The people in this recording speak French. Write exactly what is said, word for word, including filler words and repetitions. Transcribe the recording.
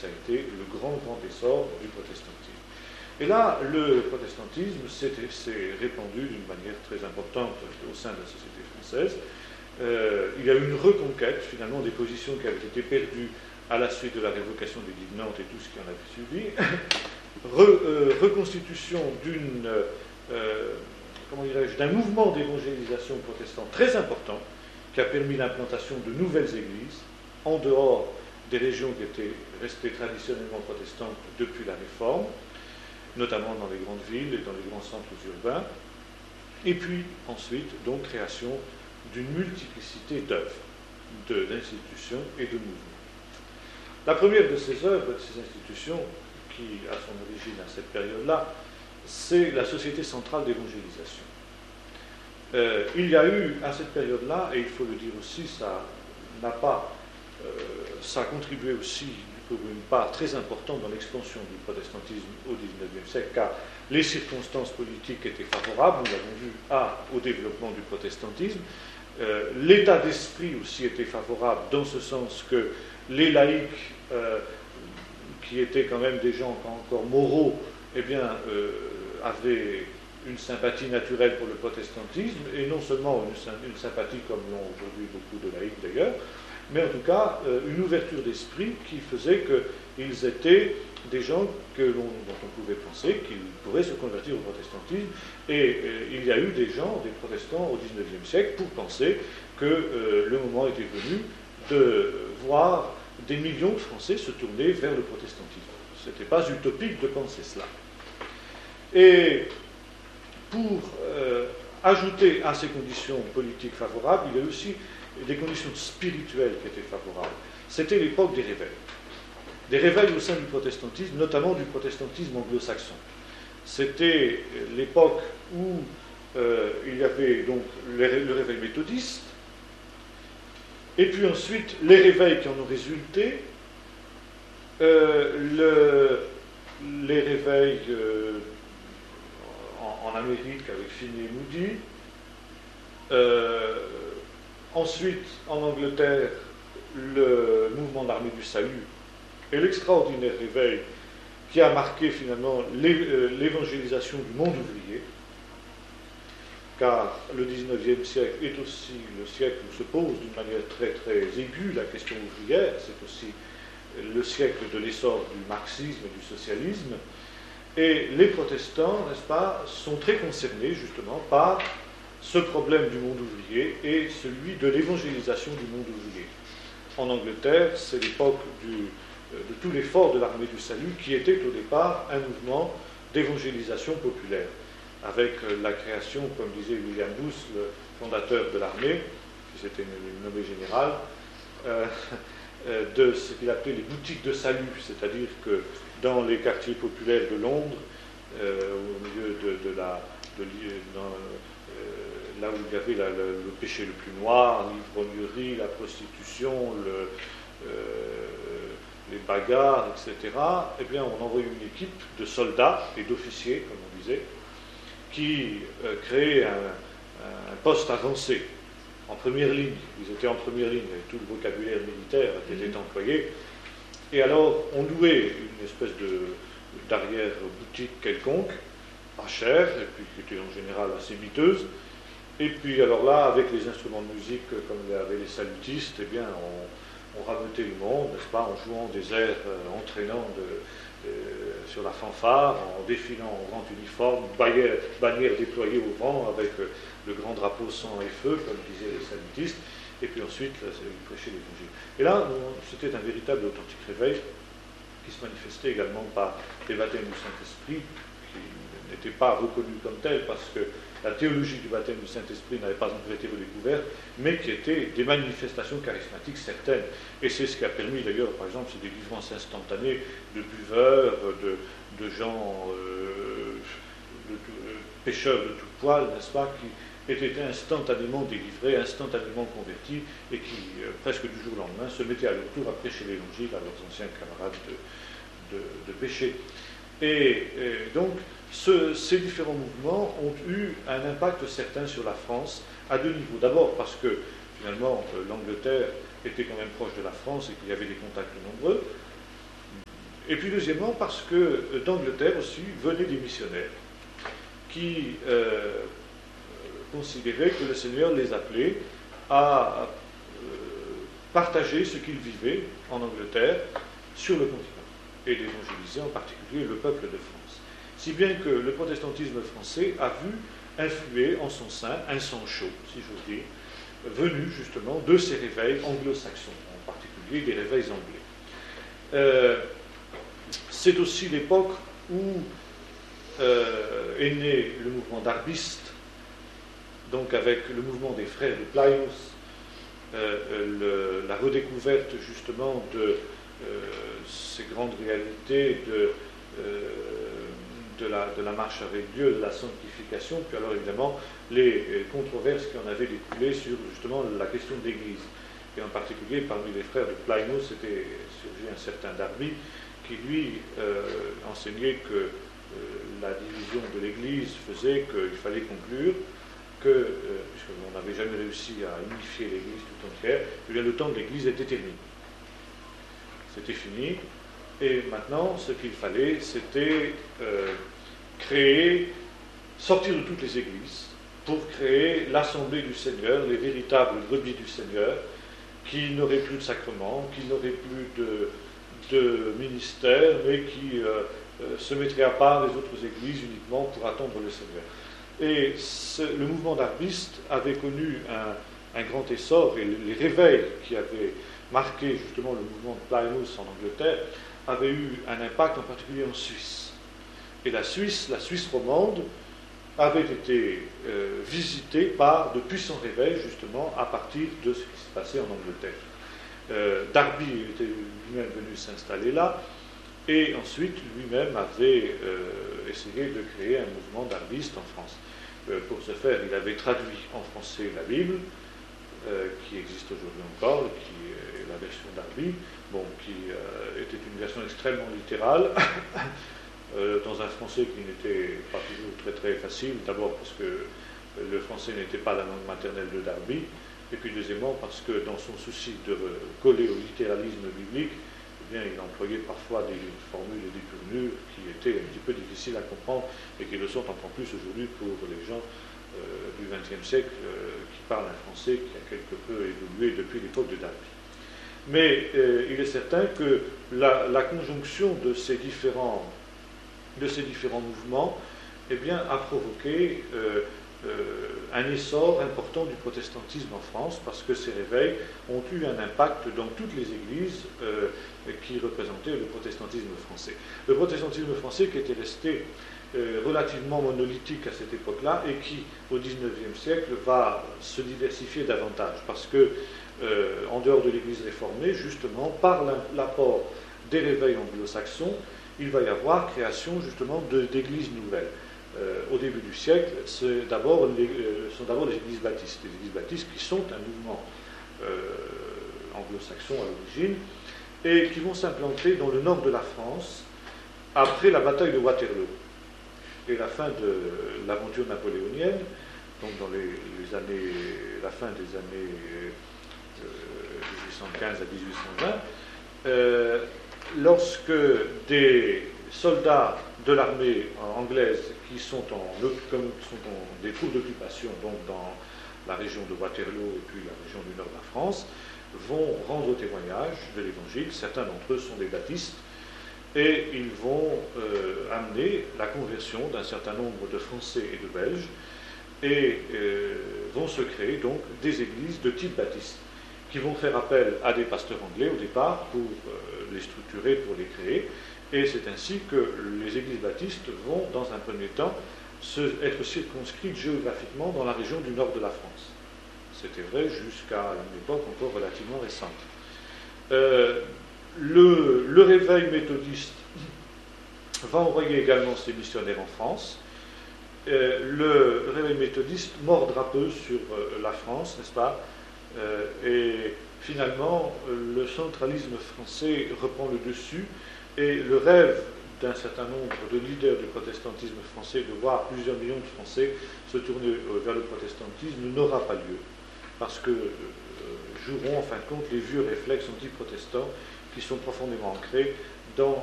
ça a été le grand, grand essor du protestantisme. Et là, le protestantisme s'est répandu d'une manière très importante au sein de la société française. Euh, il y a eu une reconquête, finalement, des positions qui avaient été perdues à la suite de la révocation des Dits de Nantes et tout ce qui en avait suivi. Re, euh, reconstitution d'une, euh, comment dirais-je, d'un mouvement d'évangélisation protestante très important, qui a permis l'implantation de nouvelles églises en dehors des régions qui étaient restées traditionnellement protestantes depuis la Réforme, notamment dans les grandes villes et dans les grands centres urbains. Et puis ensuite, donc, création d'une multiplicité d'œuvres, d'institutions et de mouvements. La première de ces œuvres, de ces institutions, qui a son origine à cette période-là, c'est la Société centrale d'évangélisation. Euh, il y a eu, à cette période-là, et il faut le dire aussi, ça n'a pas, euh, ça a contribué aussi pour une part très importante dans l'expansion du protestantisme au dix-neuvième siècle, car les circonstances politiques étaient favorables, nous l'avons vu, à, au développement du protestantisme. Euh, l'état d'esprit aussi était favorable, dans ce sens que les laïcs, euh, qui étaient quand même des gens encore moraux, eh bien, euh, avaient une sympathie naturelle pour le protestantisme, et non seulement une, une sympathie comme l'ont aujourd'hui beaucoup de laïcs d'ailleurs, mais en tout cas euh, une ouverture d'esprit qui faisait qu'ils étaient des gens que l'on, dont on pouvait penser qu'ils pourraient se convertir au protestantisme, et euh, il y a eu des gens, des protestants au dix-neuvième siècle, pour penser que euh, le moment était venu de voir des millions de Français se tourner vers le protestantisme. Ce n'était pas utopique de penser cela. Et pour euh, ajouter à ces conditions politiques favorables, il y a aussi des conditions spirituelles qui étaient favorables. C'était l'époque des réveils. Des réveils au sein du protestantisme, notamment du protestantisme anglo-saxon. C'était l'époque où euh, il y avait donc le, le réveil méthodiste, et puis ensuite les réveils qui en ont résulté, euh, le, les réveils euh, en, en Amérique avec Finney et Moody, euh, ensuite en Angleterre le mouvement de l'Armée du Salut et l'extraordinaire réveil qui a marqué finalement l'évangélisation du monde ouvrier, car le dix-neuvième siècle est aussi le siècle où se pose d'une manière très très aiguë la question ouvrière, c'est aussi le siècle de l'essor du marxisme et du socialisme, et les protestants, n'est-ce pas, sont très concernés justement par ce problème du monde ouvrier et celui de l'évangélisation du monde ouvrier. En Angleterre, c'est l'époque du, de tout l'effort de l'Armée du Salut qui était au départ un mouvement d'évangélisation populaire, avec la création, comme disait William Booth, le fondateur de l'armée, qui s'était nommé général, euh, de ce qu'il appelait les boutiques de salut, c'est-à-dire que dans les quartiers populaires de Londres, euh, au milieu de, de la... De, dans, euh, là où il y avait la, le, le péché le plus noir, l'ivrognerie, la prostitution, le, euh, les bagarres, et cetera, eh bien, on envoyait une équipe de soldats et d'officiers, comme on disait, qui euh, créaient un, un poste avancé, en première ligne. Ils étaient en première ligne, avec tout le vocabulaire militaire qui était employé. Et alors, on louait une espèce de, d'arrière-boutique quelconque, pas chère, et puis qui était en général assez miteuse. Et puis, alors là, avec les instruments de musique, comme il y avait les salutistes, eh bien, on, on rameutait le monde, n'est-ce pas, en jouant des airs euh, entraînants de, euh, sur la fanfare, en défilant en grand uniforme, bannière, bannière déployée au vent, avec euh, le grand drapeau sang et feu, comme disaient les salutistes. Et puis ensuite, là, ils prêchaient l'évangile. Et là, c'était un véritable authentique réveil qui se manifestait également par des baptêmes du Saint-Esprit, qui n'étaient pas reconnus comme tels parce que la théologie du baptême du Saint-Esprit n'avait pas encore été redécouverte, mais qui étaient des manifestations charismatiques certaines. Et c'est ce qui a permis d'ailleurs, par exemple, ces délivrances instantanées de buveurs, de, de gens, euh, de, de, pêcheurs de tout poil, n'est-ce pas, qui étaient instantanément délivrés, instantanément convertis, et qui, euh, presque du jour au lendemain, se mettaient à leur tour à prêcher l'évangile à leurs anciens camarades de, de, de péché. Et, et donc, ce, ces différents mouvements ont eu un impact certain sur la France, à deux niveaux. D'abord parce que, finalement, euh, l'Angleterre était quand même proche de la France et qu'il y avait des contacts nombreux. Et puis deuxièmement, parce que d'Angleterre aussi venaient des missionnaires qui euh, considéraient que le Seigneur les appelait à euh, partager ce qu'ils vivaient en Angleterre sur le continent, et d'évangéliser en particulier le peuple de France. Si bien que le protestantisme français a vu influer en son sein un sang chaud, si j'ose dire, venu justement de ces réveils anglo-saxons, en particulier des réveils anglais. Euh, c'est aussi l'époque où euh, est né le mouvement darbiste, donc avec le mouvement des frères de Plymouth, euh, le, la redécouverte justement de euh, ces grandes réalités de, euh, de, la, de la marche avec Dieu, de la sanctification, puis alors évidemment les controverses qui en avaient découlé sur justement la question de l'Église. Et en particulier parmi les frères de Plymouth, c'était surgi un certain Darby qui lui euh, enseignait que euh, la division de l'Église faisait qu'il fallait conclure que, euh, puisqu'on n'avait jamais réussi à unifier l'Église tout entière, eh bien le temps de l'Église était terminé. C'était fini. Et maintenant, ce qu'il fallait, c'était euh, créer, sortir de toutes les églises pour créer l'Assemblée du Seigneur, les véritables brebis du Seigneur, qui n'auraient plus de sacrement, qui n'auraient plus de, de ministère, mais qui euh, euh, se mettraient à part les autres églises uniquement pour attendre le Seigneur. Et ce, le mouvement darbiste avait connu un, un grand essor, et les réveils qui avaient marqué justement le mouvement de Plymouth en Angleterre avaient eu un impact en particulier en Suisse. Et la Suisse, la Suisse romande, avait été euh, visitée par de puissants réveils justement à partir de ce qui se passait en Angleterre. Euh, Darby était lui-même venu s'installer là, et ensuite lui-même avait euh, essayé de créer un mouvement darbiste en France. Euh, pour ce faire, il avait traduit en français la Bible, euh, qui existe aujourd'hui encore, qui est la version Darby, bon, qui euh, était une version extrêmement littérale, euh, dans un français qui n'était pas toujours très très facile, d'abord parce que le français n'était pas la langue maternelle de Darby, et puis deuxièmement parce que dans son souci de coller au littéralisme biblique, eh bien, il employait parfois des formules et des tournures qui étaient un petit peu difficiles à comprendre et qui le sont encore plus aujourd'hui pour les gens euh, du vingtième siècle euh, qui parlent un français qui a quelque peu évolué depuis l'époque de Darby. Mais euh, il est certain que la, la conjonction de ces différents, de ces différents mouvements eh bien, a provoqué euh, euh, un essor important du protestantisme en France, parce que ces réveils ont eu un impact dans toutes les églises euh, qui représentaient le protestantisme français. Le protestantisme français qui était resté euh, relativement monolithique à cette époque-là et qui, au dix-neuvième siècle, va se diversifier davantage, parce que Euh, en dehors de l'Église réformée, justement, par l'apport des réveils anglo-saxons, il va y avoir création justement d'églises nouvelles. Euh, au début du siècle, c'est d'abord les, euh, sont d'abord les églises baptistes, les églises baptistes qui sont un mouvement euh, anglo-saxon à l'origine, et qui vont s'implanter dans le nord de la France après la bataille de Waterloo et la fin de l'aventure napoléonienne, donc dans les, les années, la fin des années dix-huit cent quinze à dix-huit cent vingt, euh, lorsque des soldats de l'armée anglaise qui sont en, comme sont en des troupes d'occupation, donc dans la région de Waterloo et puis la région du nord de la France, vont rendre témoignage de l'Évangile. Certains d'entre eux sont des baptistes, et ils vont euh, amener la conversion d'un certain nombre de Français et de Belges, et euh, vont se créer donc des églises de type baptiste, qui vont faire appel à des pasteurs anglais au départ pour euh, les structurer, pour les créer, et c'est ainsi que les églises baptistes vont, dans un premier temps, se, être circonscrites géographiquement dans la région du nord de la France. C'était vrai jusqu'à une époque encore relativement récente. Euh, le, le réveil méthodiste va envoyer également ses missionnaires en France. Euh, le réveil méthodiste mordra peu sur euh, la France, n'est-ce pas ? Euh, et finalement, le centralisme français reprend le dessus, et le rêve d'un certain nombre de leaders du protestantisme français de voir plusieurs millions de Français se tourner vers le protestantisme n'aura pas lieu, parce que euh, joueront en fin de compte les vieux réflexes anti-protestants qui sont profondément ancrés dans